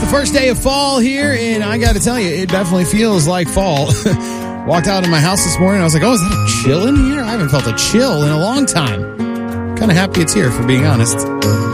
First day of fall here, and I got to tell you, it definitely feels like fall. Walked out of my house this morning, I was like, oh, is that a chill in here? I haven't felt a chill in a long time. Kind of happy it's here, for being honest.